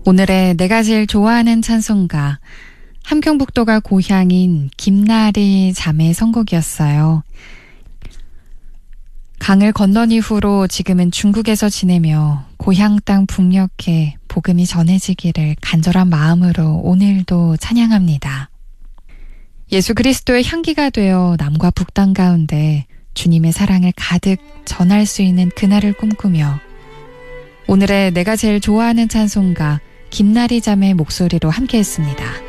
오늘의 내가 제일 좋아하는 찬송가, 함경북도가 고향인 김나리 자매 선곡이었어요. 강을 건넌 이후로 지금은 중국에서 지내며 고향 땅 북녘에 복음이 전해지기를 간절한 마음으로 오늘도 찬양합니다. 예수 그리스도의 향기가 되어 남과 북땅 가운데 주님의 사랑을 가득 전할 수 있는 그날을 꿈꾸며 오늘의 내가 제일 좋아하는 찬송가 김나리 자매의 목소리로 함께했습니다.